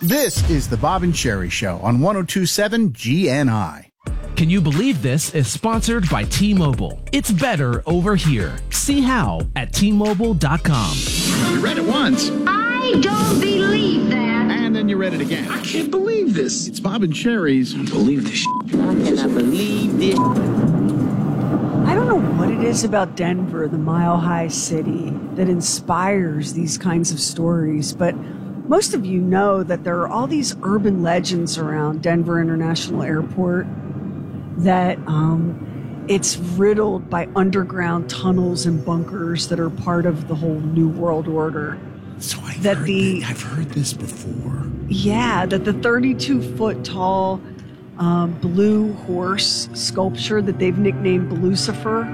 This is the Bob and Sherry Show on 102.7 GNI. Can you believe this is sponsored by T-Mobile? It's better over here. See how at T-Mobile.com. You read it once. I don't believe that. And then you read it again. I can't believe this. It's Bob and Sherry's. I don't believe this. I cannot believe this. I don't know what it is about Denver, the mile-high city, that inspires these kinds of stories, but most of you know that there are all these urban legends around Denver International Airport that it's riddled by underground tunnels and bunkers that are part of the whole New World Order. So I've heard this before. Yeah, that the 32-foot tall blue horse sculpture that they've nicknamed Lucifer,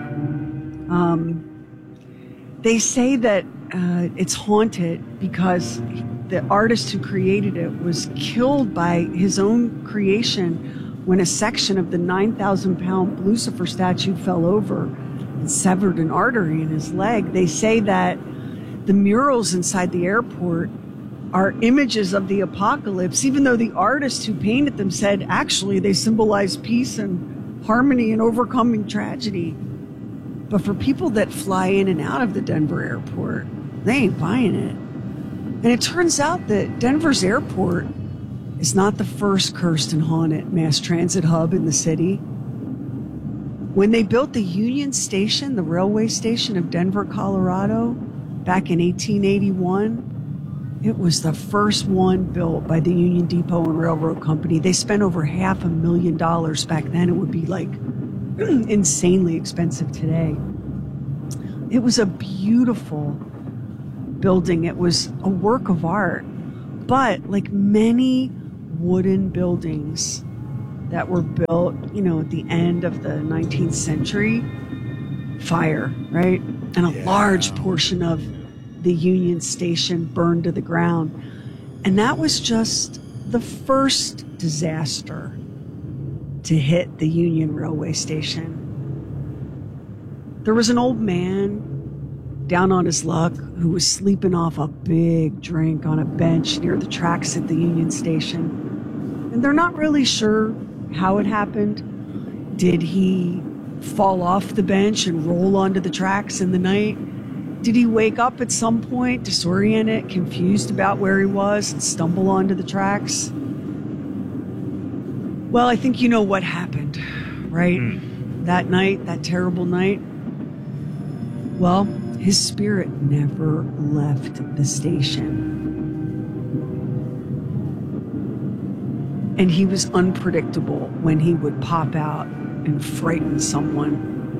they say that it's haunted because the artist who created it was killed by his own creation when a section of the 9,000-pound Lucifer statue fell over and severed an artery in his leg. They say that the murals inside the airport are images of the apocalypse, even though the artist who painted them said actually they symbolize peace and harmony and overcoming tragedy. But for people that fly in and out of the Denver airport, they ain't buying it. And it turns out that Denver's airport is not the first cursed and haunted mass transit hub in the city. When they built the Union Station, the railway station of Denver, Colorado, back in 1881, it was the first one built by the Union Depot and Railroad Company. They spent over $500,000 back then. It would be like insanely expensive today. It was a beautiful building. It was a work of art. But like many wooden buildings that were built, at the end of the 19th century, fire, right? And a large portion of the Union Station burned to the ground. And that was just the first disaster to hit the Union Railway Station. There was an old man down on his luck who was sleeping off a big drink on a bench near the tracks at the Union Station. And they're not really sure how it happened. Did he fall off the bench and roll onto the tracks in the night? Did he wake up at some point, disoriented, confused about where he was, and stumble onto the tracks? Well, I think you know what happened, right? That night, that terrible night. Well, his spirit never left the station. And he was unpredictable when he would pop out and frighten someone.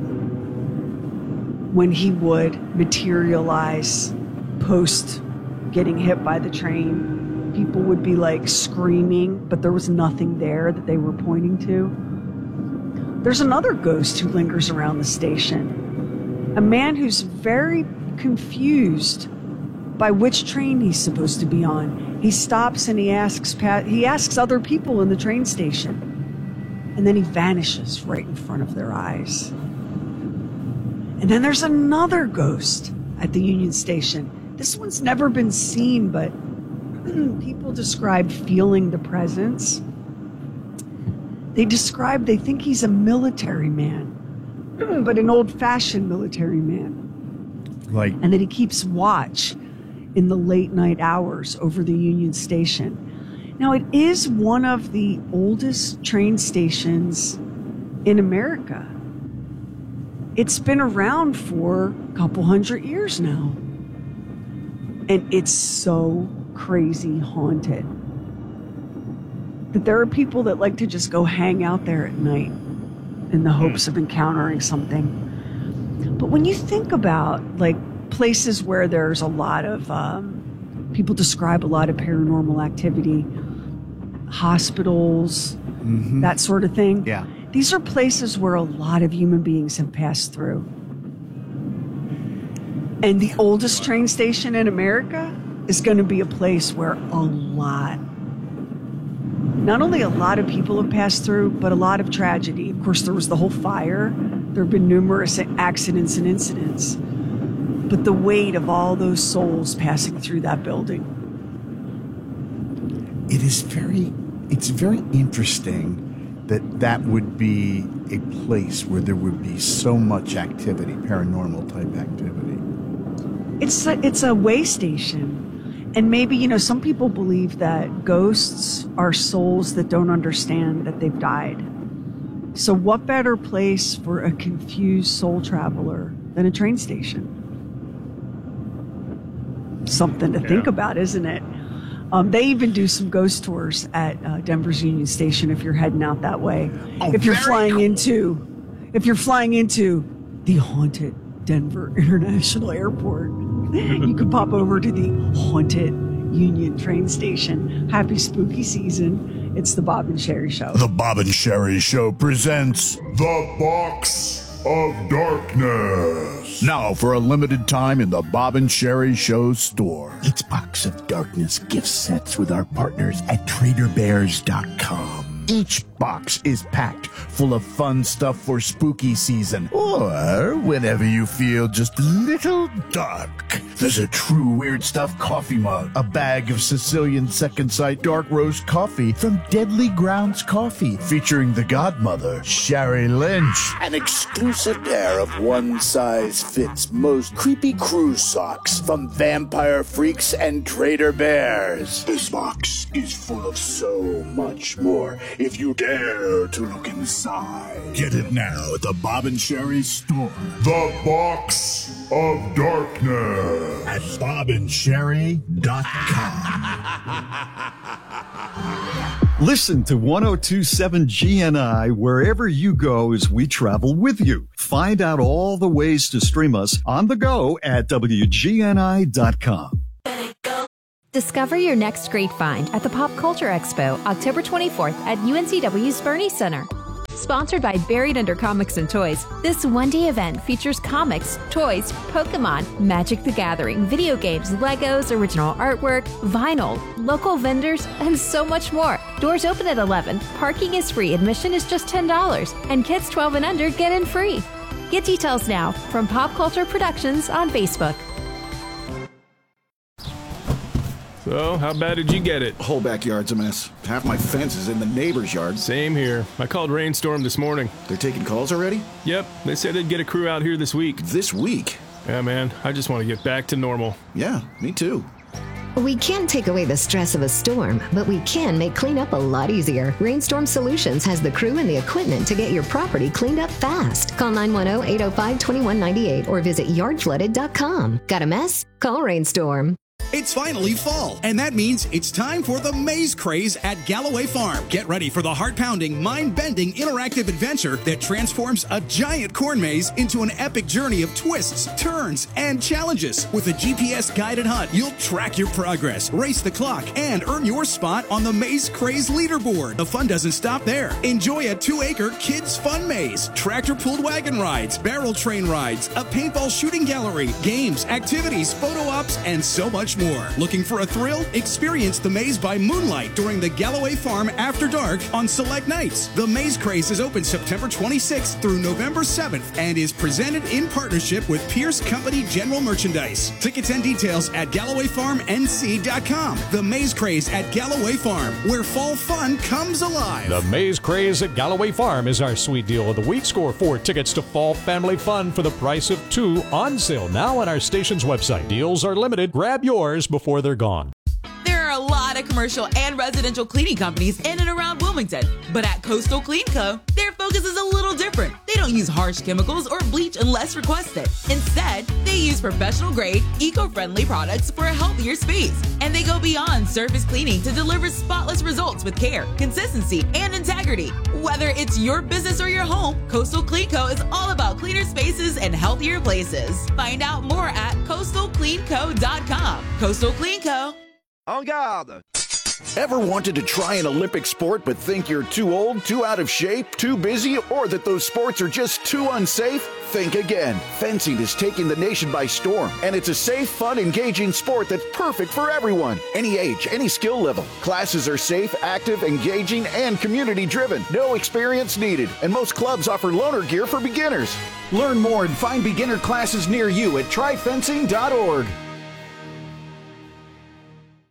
When he would materialize post getting hit by the train, people would be like screaming, but there was nothing there that they were pointing to. There's another ghost who lingers around the station. A man who's very confused by which train he's supposed to be on. He stops and he asks other people in the train station. And then he vanishes right in front of their eyes. And then there's another ghost at the Union Station. This one's never been seen, but people describe feeling the presence. They think he's a military man, but an old-fashioned military man. And that he keeps watch in the late night hours over the Union Station. Now, it is one of the oldest train stations in America. It's been around for a couple hundred years now. And it's so crazy haunted that there are people that like to just go hang out there at night in the hopes of encountering something. But when you think about like places where there's a lot of people describe a lot of paranormal activity, hospitals, that sort of thing. Yeah. These are places where a lot of human beings have passed through. And the oldest train station in America is going to be a place where not only a lot of people have passed through, but a lot of tragedy. Of course, there was the whole fire. There have been numerous accidents and incidents. But the weight of all those souls passing through that building. it's very interesting that would be a place where there would be so much activity, paranormal type activity. It's a way station. And maybe, some people believe that ghosts are souls that don't understand that they've died. So what better place for a confused soul traveler than a train station? Something to think about, isn't it? They even do some ghost tours at Denver's Union Station if you're heading out that way. If you're flying into the haunted Denver International Airport, you can pop over to the haunted Union train station. Happy spooky season. It's the Bob and Sherry Show. The Bob and Sherry Show presents The Box of Darkness. Now for a limited time in the Bob and Sherry Show store. It's Box of Darkness gift sets with our partners at TraderBears.com. Each box is packed full of fun stuff for spooky season, or whenever you feel just a little dark. There's a true weird stuff coffee mug, a bag of Sicilian Second Sight dark roast coffee from Deadly Grounds Coffee, featuring the godmother, Sherry Lynch, an exclusive pair of one-size-fits most creepy cruise socks from Vampire Freaks and Trader Bears. This box is full of so much more if you dare to look inside. Get it now at the Bob and Sherry store. The Box of Darkness at BobandSherry.com. Listen to 102.7 GNI wherever you go as we travel with you. Find out all the ways to stream us on the go at WGNI.com. Discover your next great find at the Pop Culture Expo, October 24th at UNCW's Bernie Center. Sponsored by Buried Under Comics and Toys, this one-day event features comics, toys, Pokemon, Magic the Gathering, video games, Legos, original artwork, vinyl, local vendors, and so much more. Doors open at 11, parking is free, admission is just $10, and kids 12 and under get in free. Get details now from Pop Culture Productions on Facebook. So, how bad did you get it? Whole backyard's a mess. Half my fence is in the neighbor's yard. Same here. I called Rainstorm this morning. They're taking calls already? Yep. They said they'd get a crew out here this week. This week? Yeah, man. I just want to get back to normal. Yeah, me too. We can't take away the stress of a storm, but we can make cleanup a lot easier. Rainstorm Solutions has the crew and the equipment to get your property cleaned up fast. Call 910-805-2198 or visit yardflooded.com. Got a mess? Call Rainstorm. It's finally fall, and that means it's time for the Maze Craze at Galloway Farm. Get ready for the heart-pounding, mind-bending, interactive adventure that transforms a giant corn maze into an epic journey of twists, turns, and challenges. With a GPS-guided hunt, you'll track your progress, race the clock, and earn your spot on the Maze Craze leaderboard. The fun doesn't stop there. Enjoy a 2-acre kids' fun maze, tractor-pulled wagon rides, barrel train rides, a paintball shooting gallery, games, activities, photo ops, and so much more. Looking for a thrill? Experience the maze by moonlight during the Galloway Farm After Dark on select nights. The Maze Craze is open September 26th through November 7th and is presented in partnership with Pierce Company General Merchandise. Tickets and details at GallowayFarmNC.com. The Maze Craze at Galloway Farm, where fall fun comes alive. The Maze Craze at Galloway Farm is our sweet deal of the week. Score 4 tickets to fall family fun for the price of 2 on sale now on our station's website. Deals are limited. Grab yours before they're gone. There are a lot of commercial and residential cleaning companies in and around Wilmington, but at Coastal Clean Co., their focus is a little different. They don't use harsh chemicals or bleach unless requested. Instead, they use professional-grade, eco-friendly products for a healthier space, and they go beyond surface cleaning to deliver spotless results with care, consistency, and integrity. Whether it's your business or your home, Coastal Clean Co. is all about cleaner spaces and healthier places. Find out more at CoastalCleanCo.com. Coastal Clean Co. En garde! Ever wanted to try an Olympic sport but think you're too old, too out of shape, too busy, or that those sports are just too unsafe? Think again. Fencing is taking the nation by storm, and it's a safe, fun, engaging sport that's perfect for everyone. Any age, any skill level. Classes are safe, active, engaging, and community-driven. No experience needed, and most clubs offer loaner gear for beginners. Learn more and find beginner classes near you at tryfencing.org.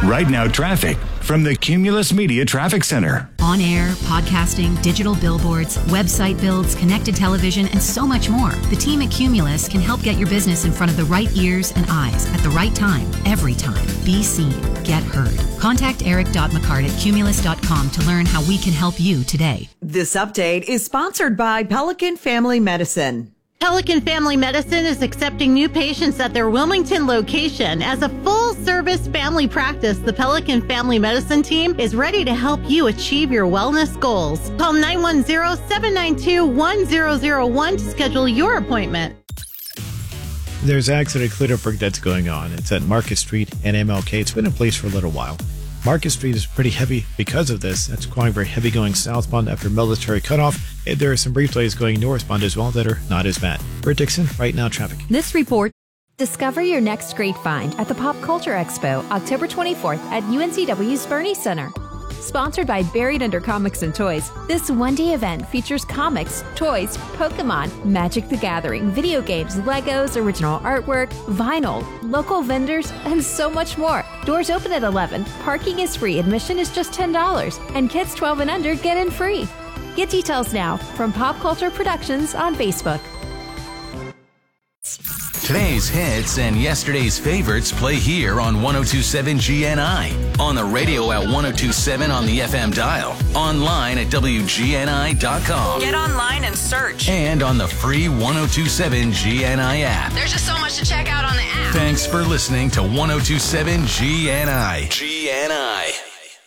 Right Now Traffic from the Cumulus Media Traffic Center. On air, podcasting, digital billboards, website builds, connected television, and so much more. The team at Cumulus can help get your business in front of the right ears and eyes at the right time, every time. Be seen. Get heard. Contact eric.mccart at cumulus.com to learn how we can help you today. This update is sponsored by Pelican Family Medicine. Pelican Family Medicine is accepting new patients at their Wilmington location. As a full-service family practice, the Pelican Family Medicine team is ready to help you achieve your wellness goals. Call 910-792-1001 to schedule your appointment. There's accident cleanup work that's going on. It's at Market Street and MLK. It's been in place for a little while. Market Street is pretty heavy because of this. That's requiring very heavy going southbound after Military Cutoff. And there are some brief delays going northbound as well that are not as bad. Bert Dixon, Right Now Traffic. This report. Discover your next great find at the Pop Culture Expo, October 24th at UNCW's Bernie Center. Sponsored by Buried Under Comics and Toys, this one-day event features comics, toys, Pokemon, Magic the Gathering, video games, Legos, original artwork, vinyl, local vendors, and so much more. Doors open at 11, parking is free, admission is just $10, and kids 12 and under get in free. Get details now from Pop Culture Productions on Facebook. Today's hits and yesterday's favorites play here on 102.7 GNI, on the radio at 102.7 on the FM dial, online at WGNI.com. Get online and search. And on the free 102.7 GNI app. There's just so much to check out on the app. Thanks for listening to 102.7 GNI. GNI.